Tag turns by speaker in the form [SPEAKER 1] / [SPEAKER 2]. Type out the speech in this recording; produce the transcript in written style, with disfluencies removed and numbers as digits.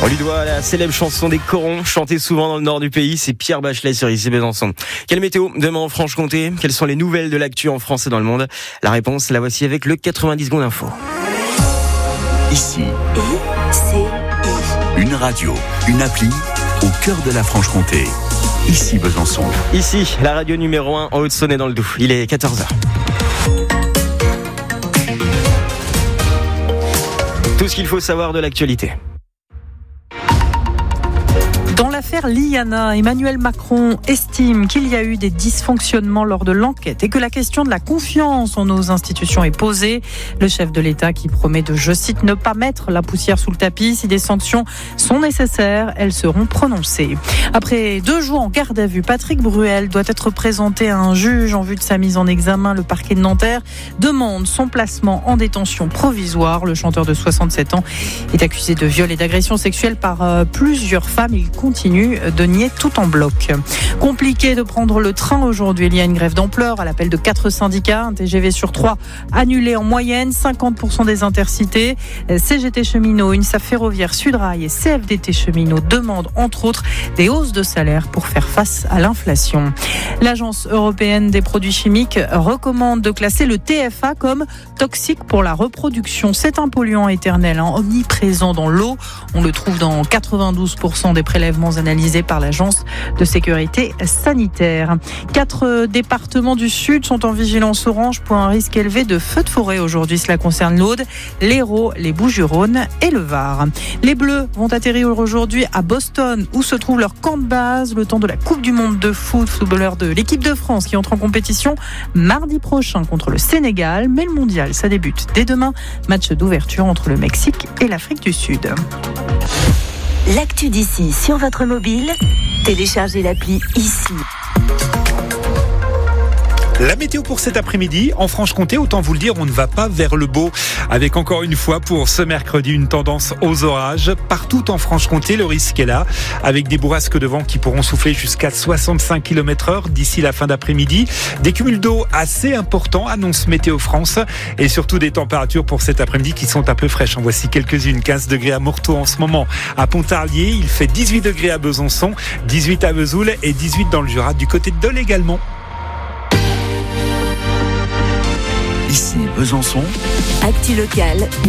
[SPEAKER 1] On lui doit la célèbre chanson des corons, chantée souvent dans le nord du pays. C'est Pierre Bachelet sur ici Besançon. Quelle météo demain en Franche-Comté? Quelles sont les nouvelles de l'actu en France et dans le monde? La réponse, la voici avec le 90 secondes info.
[SPEAKER 2] Ici, une radio, une appli au cœur de la Franche-Comté. Ici Besançon.
[SPEAKER 1] Ici, la radio numéro 1 en Haute-Saône et dans le Doubs. Il est 14h. Tout ce qu'il faut savoir de l'actualité.
[SPEAKER 3] Dans l'affaire Liana, Emmanuel Macron estime qu'il y a eu des dysfonctionnements lors de l'enquête et que la question de la confiance en nos institutions est posée. Le chef de l'État qui promet de, je cite, ne pas mettre la poussière sous le tapis. Si des sanctions sont nécessaires, elles seront prononcées. Après 2 jours en garde à vue, Patrick Bruel doit être présenté à un juge en vue de sa mise en examen. Le parquet de Nanterre demande son placement en détention provisoire. Le chanteur de 67 ans est accusé de viol et d'agression sexuelle par plusieurs femmes. Il continue de nier tout en bloc. Compliqué de prendre le train aujourd'hui. Il y a une grève d'ampleur à l'appel de 4 syndicats. Un TGV sur 3 annulé en moyenne, 50% des intercités. CGT Cheminots, UNSA Ferroviaire, Sudrail et CFDT Cheminots demandent entre autres des hausses de salaire pour faire face à l'inflation. L'Agence européenne des produits chimiques recommande de classer le TFA comme toxique pour la reproduction. C'est un polluant éternel, omniprésent dans l'eau. On le trouve dans 92% des prélèvements analysés par l'Agence de sécurité sanitaire. 4 départements du Sud sont en vigilance orange pour un risque élevé de feux de forêt aujourd'hui. Cela concerne l'Aude, l'Hérault, les Bouches-du-Rhône et le Var. Les Bleus vont atterrir aujourd'hui à Boston où se trouve leur camp de base le temps de la Coupe du Monde de foot. Footballeurs de l'équipe de France qui entre en compétition mardi prochain contre le Sénégal. Mais le mondial, ça débute dès demain. Match d'ouverture entre le Mexique et l'Afrique du Sud.
[SPEAKER 4] L'actu d'ici sur votre mobile, téléchargez l'appli Ici.
[SPEAKER 5] La météo pour cet après-midi, en Franche-Comté, autant vous le dire, on ne va pas vers le beau. Avec encore une fois, pour ce mercredi, une tendance aux orages. Partout en Franche-Comté, le risque est là, avec des bourrasques de vent qui pourront souffler jusqu'à 65 km/h d'ici la fin d'après-midi. Des cumuls d'eau assez importants, annonce Météo France. Et surtout des températures pour cet après-midi qui sont un peu fraîches. En voici quelques-unes. 15 degrés à Morteau en ce moment. À Pontarlier, il fait 18 degrés à Besançon, 18 à Vesoul et 18 dans le Jura, du côté de Dole également.
[SPEAKER 2] Ici Besançon.
[SPEAKER 4] Actu locale.